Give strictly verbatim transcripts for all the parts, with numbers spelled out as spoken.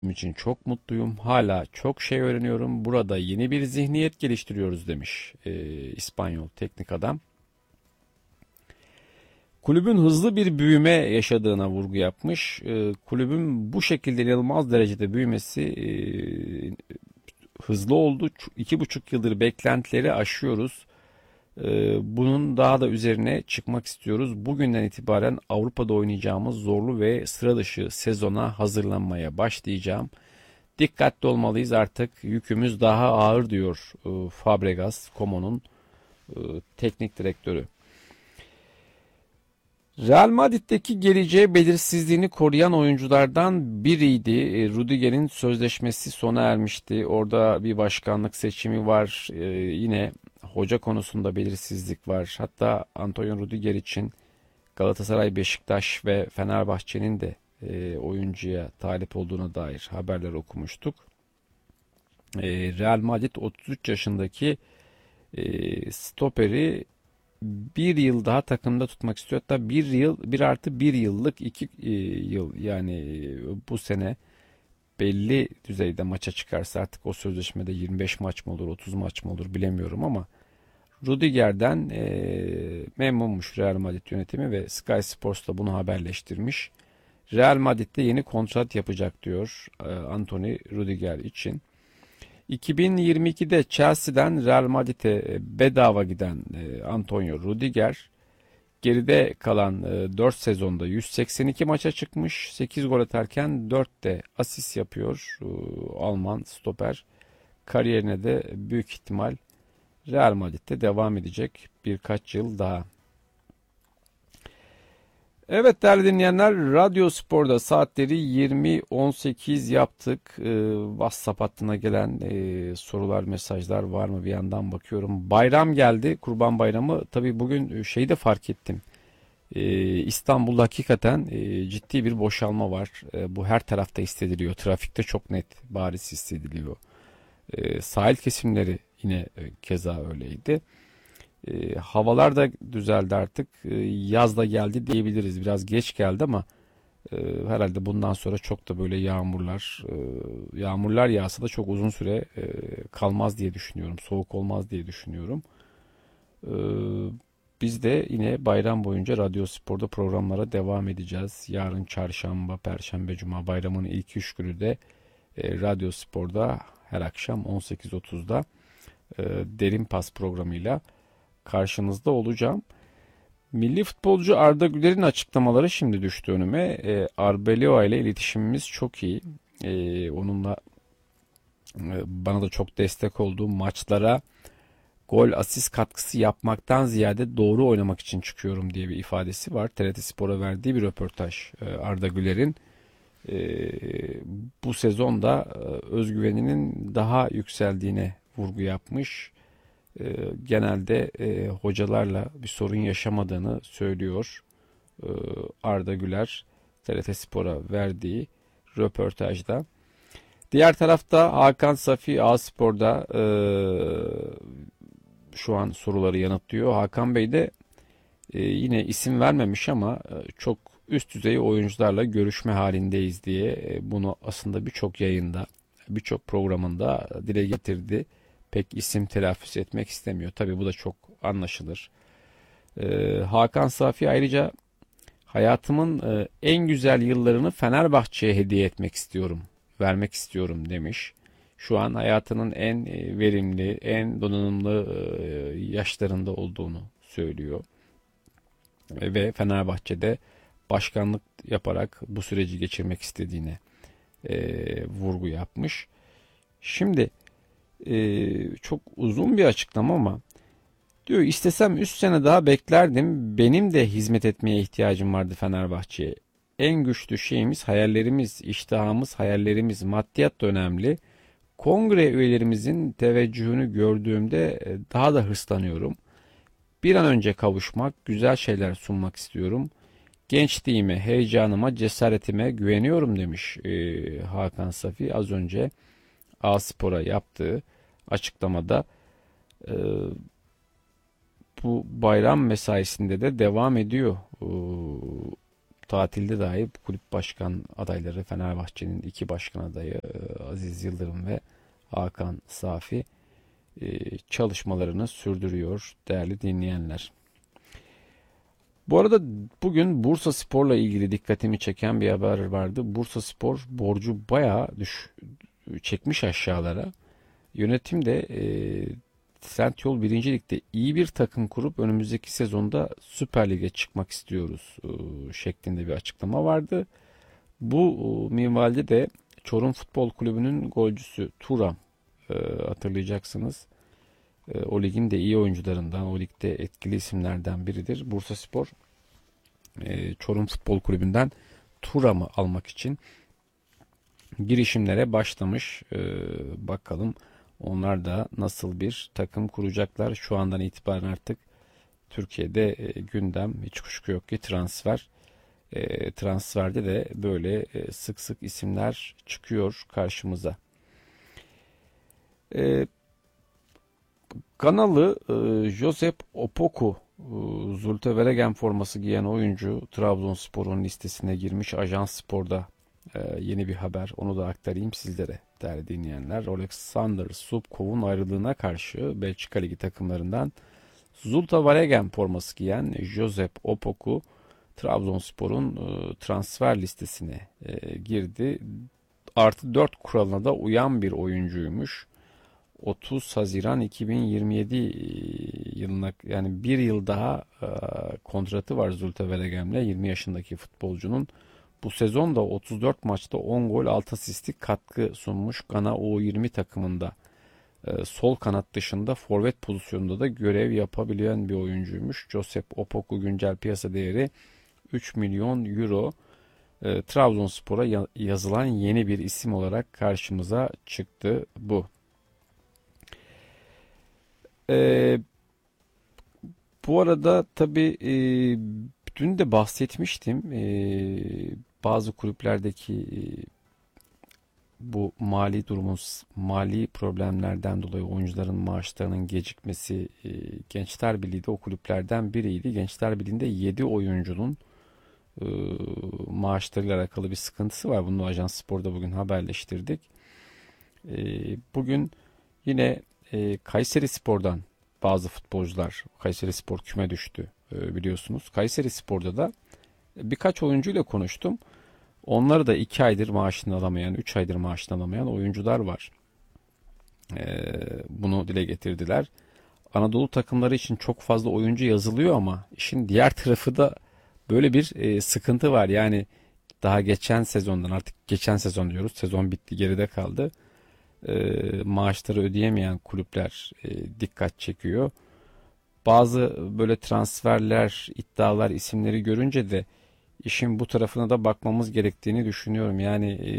için çok mutluyum. Hala çok şey öğreniyorum. Burada yeni bir zihniyet geliştiriyoruz demiş e, İspanyol teknik adam. Kulübün hızlı bir büyüme yaşadığına vurgu yapmış. E, kulübün bu şekilde inanılmaz derecede büyümesi e, hızlı oldu. İki buçuk yıldır beklentileri aşıyoruz. E, bunun daha da üzerine çıkmak istiyoruz. Bugünden itibaren Avrupa'da oynayacağımız zorlu ve sıra dışı sezona hazırlanmaya başlayacağım. Dikkatli olmalıyız, artık yükümüz daha ağır diyor e, Fabregas, Como'nun e, teknik direktörü. Real Madrid'deki geleceği belirsizliğini koruyan oyunculardan biriydi. E, Rudiger'in sözleşmesi sona ermişti. Orada bir başkanlık seçimi var. E, yine hoca konusunda belirsizlik var. Hatta Antonio Rudiger için Galatasaray, Beşiktaş ve Fenerbahçe'nin de e, oyuncuya talip olduğuna dair haberler okumuştuk. E, Real Madrid otuz üç yaşındaki e, stoperi bir yıl daha takımda tutmak istiyor. Hatta bir yıl, bir artı bir yıllık iki e, yıl, yani e, bu sene belli düzeyde maça çıkarsa, artık o sözleşmede yirmi beş maç mı olur, otuz maç mı olur bilemiyorum, ama Rudiger'den e, memnunmuş Real Madrid yönetimi ve Sky Sports da bunu haberleştirmiş. Real Madrid'de yeni kontrat yapacak diyor e, Anthony Rudiger için. iki bin yirmi ikide Chelsea'den Real Madrid'e bedava giden e, Antonio Rudiger geride kalan e, dört sezonda yüz seksen iki maça çıkmış. sekiz gol atarken dört de asist yapıyor e, Alman stoper. Kariyerine de büyük ihtimal Real Madrid'de devam edecek birkaç yıl daha. Evet değerli dinleyenler, Radyo Spor'da saatleri yirmi on sekiz yaptık. Ee, WhatsApp hattına gelen e, sorular, mesajlar var mı, bir yandan bakıyorum. Bayram geldi, Kurban Bayramı. Tabii bugün şeyi de fark ettim. Ee, İstanbul'da hakikaten e, ciddi bir boşalma var. E, bu her tarafta hissediliyor. Trafikte çok net, bariz hissediliyor. E, sahil kesimleri yine e, keza öyleydi. E, havalar da düzeldi artık. E, yaz da geldi diyebiliriz. Biraz geç geldi ama e, herhalde bundan sonra çok da böyle yağmurlar, e, yağmurlar yağsa da çok uzun süre e, kalmaz diye düşünüyorum. Soğuk olmaz diye düşünüyorum. E, Biz de yine bayram boyunca Radyo Spor'da programlara devam edeceğiz. Yarın çarşamba, perşembe, cuma, bayramın ilk üç günü de e, Radyo Spor'da her akşam on sekiz otuzda e, Derin Pas programıyla karşınızda olacağım. Milli futbolcu Arda Güler'in açıklamaları şimdi düştü önüme. E, Arbeloa ile iletişimimiz çok iyi. E, onunla e, bana da çok destek olduğu, maçlara gol asist katkısı yapmaktan ziyade doğru oynamak için çıkıyorum diye bir ifadesi var. T R T Spor'a verdiği bir röportaj e, Arda Güler'in. E, Bu sezonda e, özgüveninin daha yükseldiğine vurgu yapmış. E, genelde e, hocalarla bir sorun yaşamadığını söylüyor e, Arda Güler T R T Spor'a verdiği röportajda. Diğer tarafta Hakan Safi A-Spor'da e, şu an soruları yanıtlıyor. Hakan Bey de e, yine isim vermemiş ama e, çok üst düzey oyuncularla görüşme halindeyiz diye e, bunu aslında birçok yayında, birçok programında dile getirdi. Pek isim telaffuz etmek istemiyor. Tabii bu da çok anlaşılır. Ee, Hakan Safi ayrıca hayatımın e, en güzel yıllarını Fenerbahçe'ye hediye etmek istiyorum, vermek istiyorum demiş. Şu an hayatının en e, verimli, en donanımlı e, yaşlarında olduğunu söylüyor. E, ve Fenerbahçe'de başkanlık yaparak bu süreci geçirmek istediğine e, vurgu yapmış. Şimdi e, çok uzun bir açıklama ama diyor, istesem üç sene daha beklerdim. Benim de hizmet etmeye ihtiyacım vardı Fenerbahçe'ye. En güçlü şeyimiz hayallerimiz, iştahımız, hayallerimiz. Maddiyat da önemli. Kongre üyelerimizin teveccühünü gördüğümde e, daha da hırslanıyorum. Bir an önce kavuşmak, güzel şeyler sunmak istiyorum. Gençliğime, heyecanıma, cesaretime güveniyorum demiş e, Hakan Safi az önce A-Spor'a yaptığı açıklamada. E, Bu bayram mesaisinde de devam ediyor. E, tatilde dahi kulüp başkan adayları, Fenerbahçe'nin iki başkan adayı e, Aziz Yıldırım ve Hakan Safi e, çalışmalarını sürdürüyor değerli dinleyenler. Bu arada bugün Bursaspor'la ilgili dikkatimi çeken bir haber vardı. Bursaspor borcu bayağı düş, çekmiş aşağılara. Yönetim de e, Trendyol birinci Lig'de iyi bir takım kurup önümüzdeki sezonda Süper Lig'e çıkmak istiyoruz e, şeklinde bir açıklama vardı. Bu e, minvalde de Çorum Futbol Kulübü'nün golcüsü Turam, e, hatırlayacaksınız. E, o ligin de iyi oyuncularından, o ligde etkili isimlerden biridir. Bursaspor e, Çorum Futbol Kulübü'nden Turam'ı almak için girişimlere başlamış. E, bakalım onlar da nasıl bir takım kuracaklar. Şu andan itibaren artık Türkiye'de e, gündem, hiç kuşku yok ki transfer. E, transferde de böyle e, sık sık isimler çıkıyor karşımıza. E, Ganalı e, Josep Opoku, e, Zulte Waregem forması giyen oyuncu Trabzonspor'un listesine girmiş. Ajans Spor'da e, yeni bir haber. Onu da aktarayım sizlere değerli dinleyenler. Alexander Subkov'un ayrılığına karşı Belçika Ligi takımlarından Zulte Waregem forması giyen Josep Opoku Trabzonspor'un e, transfer listesine e, girdi. Artı dört kuralına da uyan bir oyuncuymuş. otuz Haziran iki bin yirmi yedi yılına, yani bir yıl daha e, kontratı var Zulte Waregem'le, yirmi yaşındaki futbolcunun. Bu sezon da otuz dört maçta on gol, altı asistlik katkı sunmuş. Gana U yirmi takımında e, sol kanat dışında forvet pozisyonunda da görev yapabilen bir oyuncuymuş. Josep Opoku güncel piyasa değeri üç milyon euro. E, Trabzonspor'a ya- yazılan yeni bir isim olarak karşımıza çıktı bu. E, Bu arada tabii e, dün de bahsetmiştim. E, bazı kulüplerdeki e, bu mali durumun, mali problemlerden dolayı oyuncuların maaşlarının gecikmesi, e, Gençler Birliği de o kulüplerden biriydi. Gençler Birliği'nde yedi oyuncunun e, maaşlarıyla alakalı bir sıkıntısı var. Bunu Ajans Spor'da bugün haberleştirdik. E, bugün yine e, Kayseri Spor'dan bazı futbolcular, Kayseri Spor küme düştü e, biliyorsunuz. Kayseri Spor'da da birkaç oyuncuyla konuştum. Onları da iki aydır maaşını alamayan, üç aydır maaşını alamayan oyuncular var. E, bunu dile getirdiler. Anadolu takımları için çok fazla oyuncu yazılıyor ama işin diğer tarafı da böyle bir e, sıkıntı var. Yani daha geçen sezondan, artık geçen sezon diyoruz. Sezon bitti, geride kaldı. E, maaşları ödeyemeyen kulüpler e, dikkat çekiyor. Bazı böyle transferler, iddialar, isimleri görünce de işin bu tarafına da bakmamız gerektiğini düşünüyorum. Yani e,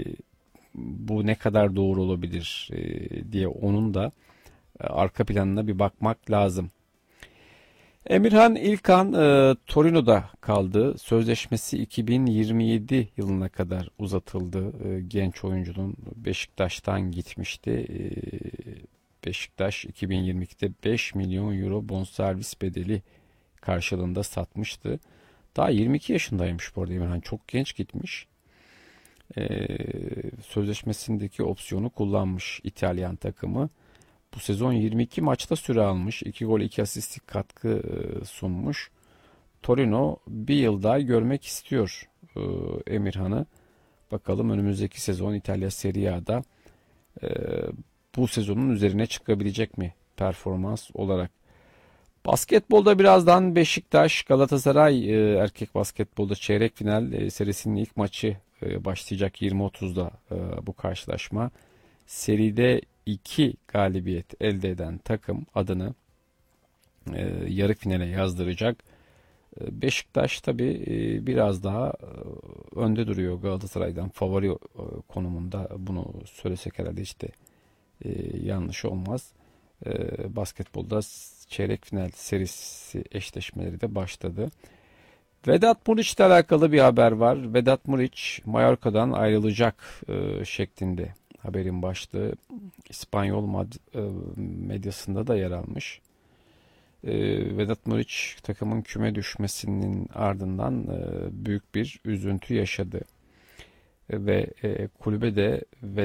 bu ne kadar doğru olabilir e, diye onun da e, arka planına bir bakmak lazım. Emirhan İlkan e, Torino'da kaldı. Sözleşmesi iki bin yirmi yedi yılına kadar uzatıldı. E, genç oyuncunun Beşiktaş'tan gitmişti. E, Beşiktaş iki bin yirmi ikide beş milyon euro bonservis bedeli karşılığında satmıştı. Daha yirmi iki yaşındaymış bu arada Emirhan. Çok genç gitmiş. E, sözleşmesindeki opsiyonu kullanmış İtalyan takımı. Bu sezon yirmi iki maçta süre almış. iki gol, iki asistlik katkı e, sunmuş. Torino bir yıl daha görmek istiyor e, Emirhan'ı. Bakalım önümüzdeki sezon İtalya Serie A'da e, bu sezonun üzerine çıkabilecek mi performans olarak? Basketbolda birazdan Beşiktaş Galatasaray e, erkek basketbolda çeyrek final e, serisinin ilk maçı e, başlayacak yirmi otuzda e, bu karşılaşma. Seride iki galibiyet elde eden takım adını e, yarı finale yazdıracak. E, Beşiktaş tabi e, biraz daha e, önde duruyor Galatasaray'dan, favori e, konumunda. Bunu söylesek herhalde işte e, yanlış olmaz. E, basketbolda çeyrek final serisi eşleşmeleri de başladı. Vedat Muriç ile alakalı bir haber var. Vedat Muriç Mallorca'dan ayrılacak e, şeklinde haberin başlığı. İspanyol medyasında da yer almış. E, Vedat Muriç takımın küme düşmesinin ardından e, büyük bir üzüntü yaşadı. Ve e, kulübe de